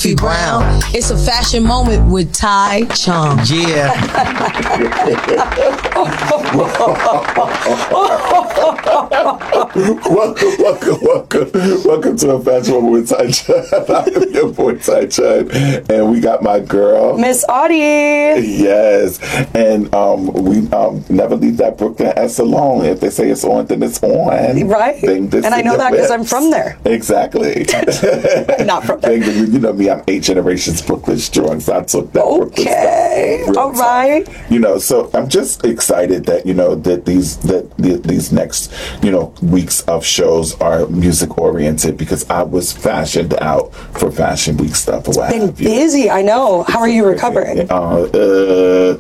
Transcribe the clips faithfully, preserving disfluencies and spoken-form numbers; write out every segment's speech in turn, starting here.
Goofy Brown. It's a fashion moment with Ty Chung. Yeah. welcome, welcome, welcome, welcome to a fashion moment with Ty Chung. I'm your boy Ty Chung, and we got my girl, Miss Audie. Yes, and um, we um, never leave that Brooklyn S alone. If they say it's on, then it's on. Right. Then and I know that because I'm from there. Exactly. Not from there. Then, you know me, I'm eight generations Brooklyn strong, so I took that Brooklyn Okay. stuff. All right. You know, so I'm just excited that, you know, that these that the, these next, you know, weeks of shows are music oriented, because I was fashioned out for Fashion Week stuff. Or what Been have you. busy, I know. How are you recovering? Uh, uh,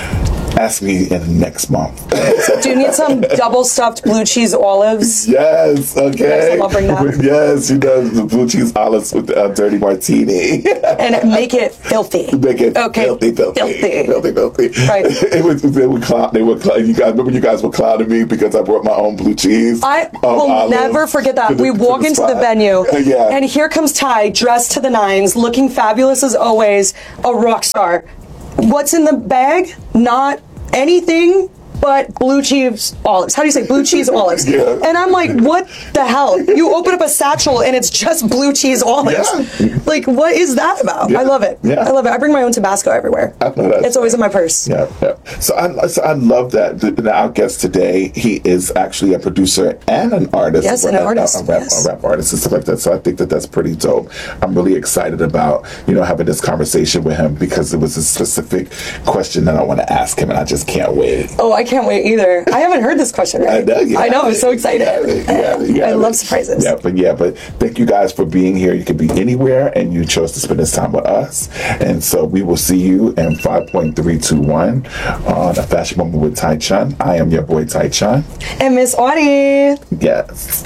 ask me in next month. Do you need some double stuffed blue cheese olives? Yes, okay. I'll bring that. Yes, you know, the blue cheese olives with the uh, dirty martini. And make it filthy. Make it okay. filthy, filthy, filthy, filthy, filthy. Right. It was, they were clown. They were clown. You guys remember? You guys were clowning me because I brought my own blue cheese. I um, will olives never forget that. the, We walk the into the spot. venue, Yeah. and here comes Ty, dressed to the nines, looking fabulous as always, a rock star. What's in the bag? Not anything but blue cheese olives. How do you say blue cheese olives? Yeah. And I'm like, what the hell? You open up a satchel and it's just blue cheese olives. Yeah. Like, what is that about? Yeah. I love it. Yeah. I love it. I bring my own Tabasco everywhere. I know that. It's always in my purse. Yeah, yeah. So I, so I love that. The, the, our guest today, he is actually a producer and an artist. Yes, and an a, artist, A, a, rap, yes. a rap artist and stuff like that. So I think that that's pretty dope. I'm really excited about, you know, having this conversation with him, because it was a specific question that I want to ask him, and I just can't wait. Oh, I can't wait either. I haven't heard this question, right? I know, yeah. I know, I'm so excited. Yeah, yeah, yeah. I love surprises. Yeah, but yeah, but thank you guys for being here. You could be anywhere, and you chose to spend this time with us. And so we will see you in five point three two one on A Fashion Moment with Ty Chung. I am your boy Ty Chung. And Miss Audie. Yes.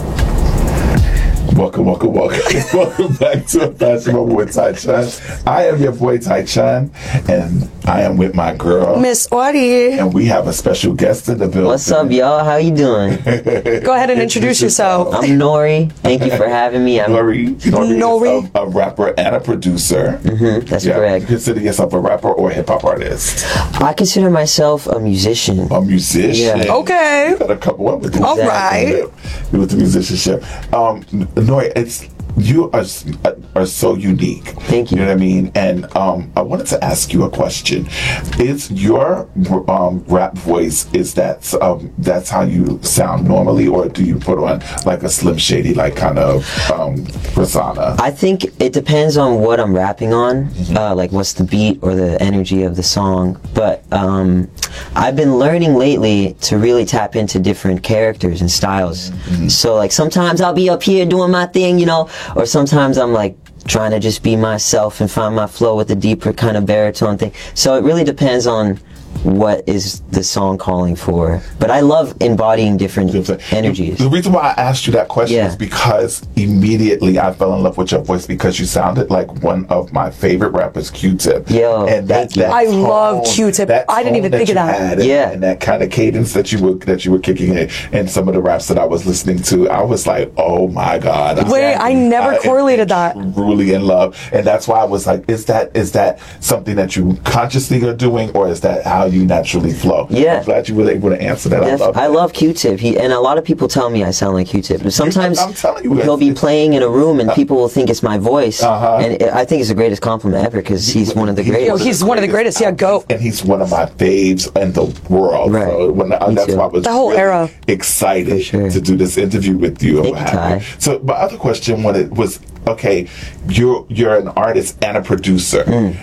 Welcome, welcome, welcome. Welcome back to A Fashion Moment with Ty Chung. I am your boy Ty Chung, and I am with my girl, Miss Audie. and we have a special guest in the building. What's up, y'all? How you doing? Go ahead and introduce yourself. I'm Nori. Thank you for having me. I'm, Nori, Nori, Nori. is a, a rapper and a producer. Mhm, that's Yeah. correct. You consider yourself a rapper or a hip hop artist? I consider myself a musician. A musician. Yeah. Okay. You got a couple of them. All right. With the musicianship. Um, Nori, it's you are are so unique. Thank you. You know what I mean? And um, I wanted to ask you a question. Is your um, rap voice, is that um, that's how you sound normally, or do you put on like a Slim Shady like kind of um, persona? I think it depends on what I'm rapping on, uh, like what's the beat or the energy of the song. But um, I've been learning lately to really tap into different characters and styles. Mm-hmm. So like sometimes I'll be up here doing my thing, you know, or sometimes I'm like trying to just be myself and find my flow with a deeper kind of baritone thing. So it really depends on what is the song calling for. But I love embodying different energies. The reason why I asked you that question Yeah. is because immediately I fell in love with your voice, because you sounded like one of my favorite rappers, Q-Tip. Yo, and that, thank you. that I tone, love Q-Tip. that I didn't tone even think you of that. had, and- Yeah. and that kind of cadence that you were that you were kicking in, and some of the raps that I was listening to, I was like, oh my god! I'm- Wait, I never I am correlated that. Truly in love, and that's why I was like, is that is that something that you consciously are doing, or is that how you naturally flow? Yeah. I'm glad you were able to answer that. Def- I love I it. love Q-Tip. He and a lot of people tell me I sound like Q-Tip. But sometimes I'm telling you, he'll be playing in a room and people will think it's my voice, Uh-huh. and it, I think it's the greatest compliment ever because he's one of the He's greatest. Yo, he's one of the greatest. Yeah, go. And he's one of my faves in the world. Right. So when I, Me that's too. why I was The whole really era. excited For sure. to do this interview with you. Thank you, Ty. So my other question when it was, okay, you're you're an artist and a producer. Mm.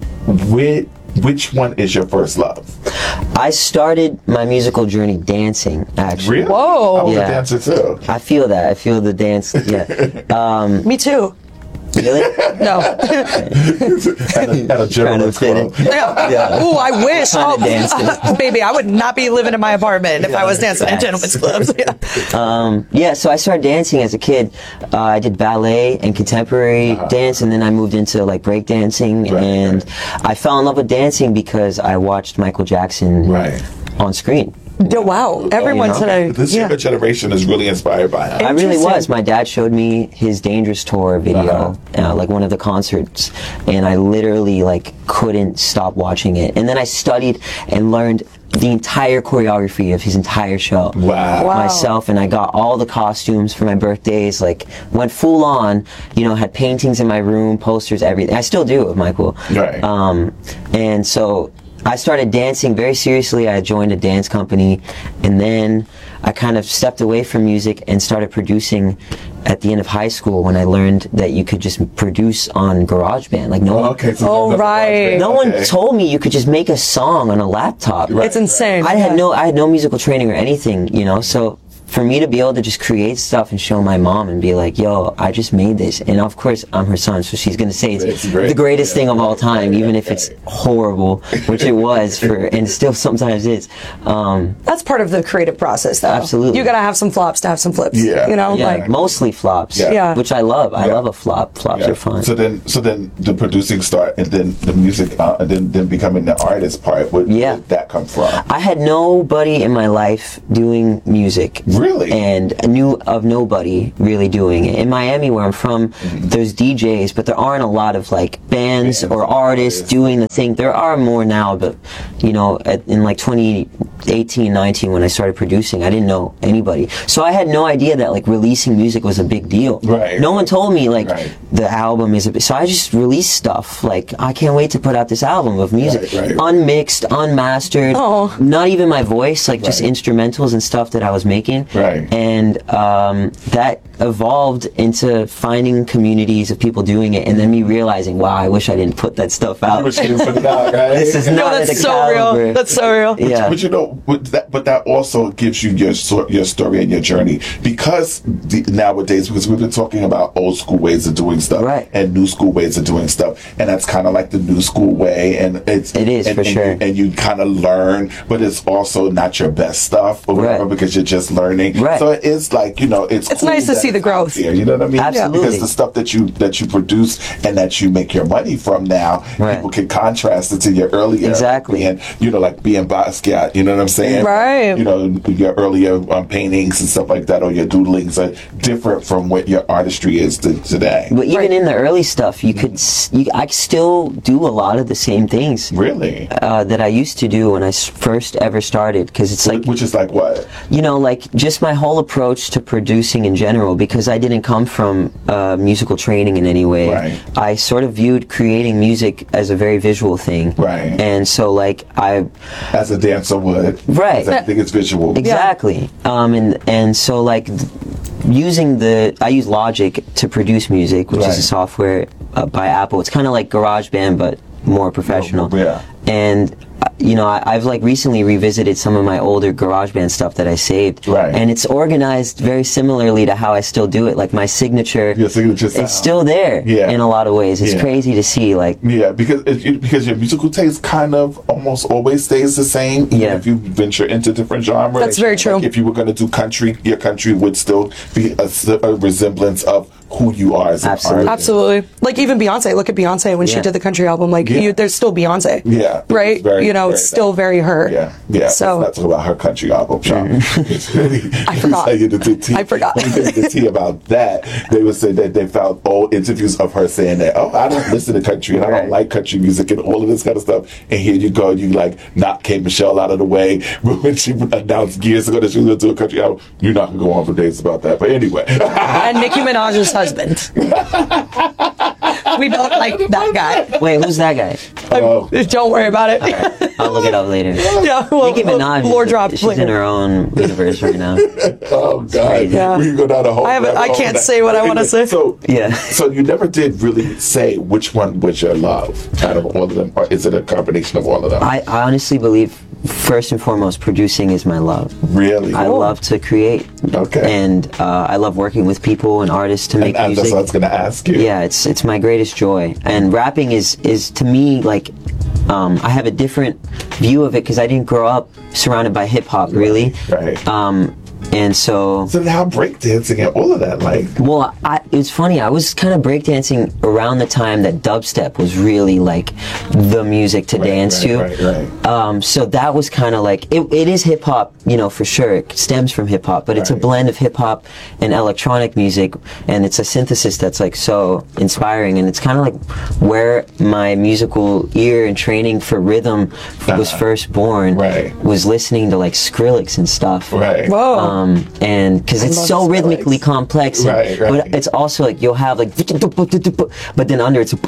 Which, which one is your first love? I started my musical journey dancing, actually. Really? Whoa. I was Yeah. a dancer too. I feel that. I feel the dance. Yeah. Um, Me too. really? No. at a, at a Trying general to fit in. club. Yeah. Yeah. Ooh, I wish. Kinda Oh, dancing. baby, I would not be living in my apartment if I was dancing in gentlemen's clubs. Yeah. Um, yeah, so I started dancing as a kid. Uh, I did ballet and contemporary dance, and then I moved into like break dancing. Right, and right. I fell in love with dancing because I watched Michael Jackson Right. on screen. D- wow, everyone You know? today. This yeah. younger generation is really inspired by him. I really Interesting. was. My dad showed me his Dangerous Tour video, Uh-huh. uh, like one of the concerts, and I literally like couldn't stop watching it. And then I studied and learned the entire choreography of his entire show. Wow. Wow. Myself, and I got all the costumes for my birthdays, like went full on, you know, had paintings in my room, posters, everything. I still do with Michael. Right. Um, and so I started dancing very seriously. I joined a dance company, and then I kind of stepped away from music and started producing at the end of high school when I learned that you could just produce on GarageBand. Like no Oh, one, okay. So Oh, that's a right. project. no Okay. one told me you could just make a song on a laptop. Right. It's insane. I had Yeah. no, I had no musical training or anything, you know. So for me to be able to just create stuff and show my mom and be like, "Yo, I just made this," and of course I'm her son, so she's gonna say it's, It's great. the greatest Yeah. thing of all time, Yeah, even yeah, if it's yeah. horrible, which it was for, and still sometimes is. Um, That's part of the creative process, though. Absolutely. You gotta have some flops to have some flips. Yeah. You know, yeah, like mostly flops, Yeah. Yeah. which I love. I Yeah. love a flop. Flops Yeah. are fun. So then, so then the producing start, and then the music, uh, and then then becoming the artist part. Where Yeah. did that come from? I had nobody in my life doing music. Really? And I knew of nobody really doing it. In Miami, where I'm from, Mm-hmm. there's D Js, but there aren't a lot of like bands Bands or and artists artists. doing the thing. There are more now, but you know, at, in like twenty eighteen, nineteen, when I started producing, I didn't know anybody. So I had no idea that like releasing music was a big deal. Right. No one told me like Right. the album is a big, so I just released stuff. Like, I can't wait to put out this album of music. Right, right. Unmixed, unmastered, Oh. not even my voice, like just Right. instrumentals and stuff that I was making. Right. And um, that evolved into finding communities of people doing it, and then me realizing, wow, I wish I didn't put that stuff out. But you put it out, right? This is no, not at that's the so caliber. real. That's so real. Yeah. But you know, but that, but that also gives you your so- your story and your journey, because the, nowadays, because we've been talking about old school ways of doing stuff, Right. and new school ways of doing stuff, and that's kind of like the new school way, and it's It is, and, for and sure. you, and you kind of learn, but it's also not your best stuff or whatever, Right. because you're just learning. Right. So it is like, you know, it's It's cool nice to that see the it's out growth. there, you know what I mean? Absolutely. Because the stuff that you that you produce and that you make your money from now, Right. people can contrast it to your earlier, Exactly. and you know, like being Basquiat, you know what I'm saying? Right. You know, your earlier um, paintings and stuff like that, or your doodlings are different from what your artistry is to, today. But even Right. in the early stuff, you could, s- you, I still do a lot of the same things Really? uh, that I used to do when I s- first ever started, because it's like, Which is like what? you know, like just my whole approach to producing in general, because I didn't come from uh, musical training in any way. Right. I sort of viewed creating music as a very visual thing. Right. And so, like, I As a dancer would. Right. 'Cause everything is visual. exactly, um, and and so like th- using the I use Logic to produce music, which Right. is a software uh, by Apple. It's kind of like GarageBand, but more professional. Yeah. And uh, you know, I, I've like recently revisited some of my older GarageBand stuff that I saved, Right. and it's organized very similarly to how I still do it. Like my signature, Your signature sound. it's still there Yeah. in a lot of ways. It's Yeah. crazy to see, like. Yeah, because it, you- because your musical taste kind of almost always stays the same. even Yeah. If you venture into different genres. That's very true. Like if you were going to do country, your country would still be a, s- a resemblance of who you are as an Absolutely. artist. Absolutely. Like even Beyonce. Look at Beyonce when she Yeah. did the country album. Like Yeah. you, there's still Beyonce. Yeah. Right. It's very- you know, very it's still that. very her. Yeah, yeah. So- let's not talk about her country album, Sean. I forgot. Tell you the, the tea, I forgot. Let me tell you the tea about that. They would say that they found old interviews of her saying that, "Oh, I don't listen to country and I Right. don't like country music and all of this kind of stuff." And here you go, you like knock Kate Michelle out of the way. But when she announced years ago that she was going to do a country album, you're not going to go on for days about that. But anyway, And Nicki Minaj's husband. We don't like that guy. Wait, who's that guy? oh, Don't worry about it. I'll look it up later. Yeah, well, Nicki Minaj, lore is- drop. she's later. in her own universe right now. oh God, Yeah. we can go down a whole. I haven't- rabbit I hole can't on that. say what I wanna say. So Yeah. So you never did really say which one was your love out of all of them, or is it a combination of all of them? I, I honestly believe, first and foremost, producing is my love. really? I love to create. Okay. And uh, I love working with people and artists to make And, and that's music. what I was going to ask you. Yeah, it's it's my greatest joy. And rapping is is to me like um, I have a different view of it because I didn't grow up surrounded by hip hop really. Right. Um, And so, So how breakdancing and all of that, like, well, I, it's funny. I was kind of breakdancing around the time that dubstep was really like the music to Right, dance right, to. right, right. Um, so that was kind of like it, it is hip hop, you know, for sure. It stems from hip hop, but it's a Right. blend of hip hop and electronic music, and it's a synthesis that's like so inspiring. And it's kind of like where my musical ear and training for rhythm was Uh-huh. first born. Right. Was listening to like Skrillex and stuff. right? Whoa. Um, and because it's love so Skrillex. rhythmically complex, and- Right, right. but it's also like you'll have like, but then under it's,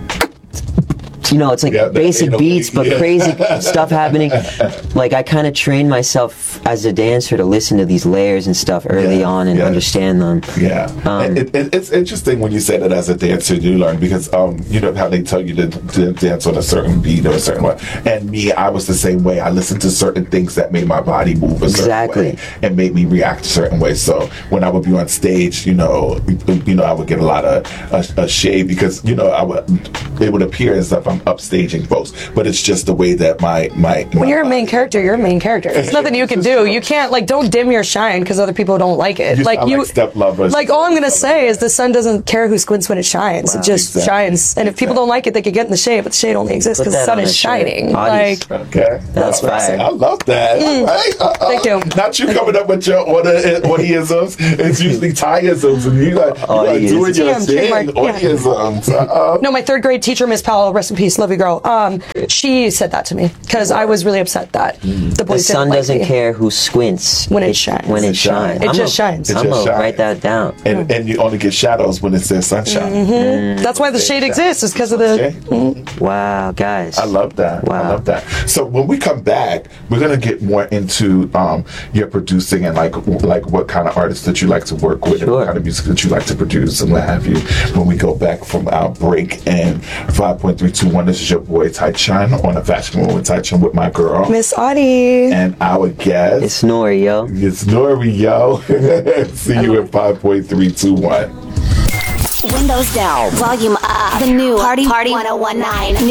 you know, it's like Yeah, that basic anal beats, beat, but yeah. crazy stuff happening. Like I kind of trained myself as a dancer to listen to these layers and stuff early Yeah, on and yeah. understand them. Yeah, Um, it, it, it's interesting when you say that as a dancer, you learn because um, you know how they tell you to, to dance on a certain beat or a certain way. And me, I was the same way. I listened to certain things that made my body move a certain Exactly. way and made me react a certain way. So when I would be on stage, you know, you know, I would get a lot of a, a shade because you know I would. It would appear as if I'm upstaging folks, but it's just the way that my my. When my you're a main body- character, you're a main character. There's nothing you can do. You can't like don't dim your shine because other people don't like it. You like sound you, like Step Lovers. like all I'm gonna say is the sun doesn't care who squints when it shines. It just Exactly. shines. And if people Exactly. don't like it, they could get in the shade, but the shade only exists Put because the that sun on is a shirt. shining. Bodies. Like Okay, That's All right. fire. I love that. All right. Uh-uh. Thank you. Not you coming up with your order ordeisms. It's usually Thai-isms, and you like, you Oh, like yeah. doing your Yeah, thing. trademark, yeah. Ordeisms. Uh-uh. no, my third grade teacher, Miss Powell, rest in peace, love you, girl. Um, she said that to me because I was really upset that the The boys sun didn't like doesn't me. care who squints When it shines. When it It shines. shines, It I'm just gonna- shines. It I'm just gonna shines. write that down. And, and you only get shadows when it's their sunshine. Mm-hmm. That's why the shade exists. Is because of the. Okay. Wow, guys. I love that. I Wow. love that. So when we come back, we're gonna get more into um, your producing and like like what kind of artists that you like to work with, and Sure. what kind of music that you like to produce, and what have you. When we go back from our break, and five point three two one, this is your boy Tai Chun on a Fashion Moment with Tai Chun with my girl Miss Audie. and our guest. It's Nori, yo. It's Nori, yo. See you at five point three two one. Windows down, volume up. The new Party Party ten nineteen.